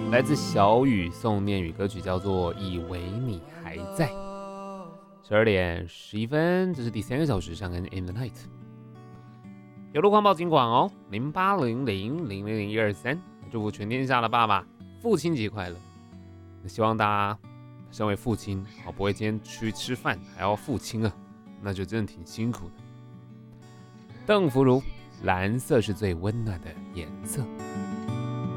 来自小雨宋念宇歌曲叫做《以为你还在》。12点11分，这是第3个小时上跟 In the Night。有路况报警广哦，0800000123，祝福全天下的爸爸父亲节快乐。希望大家身为父亲，不会今天去吃饭还要父亲啊，那就真的挺辛苦的。邓福如，蓝色是最温暖的颜色。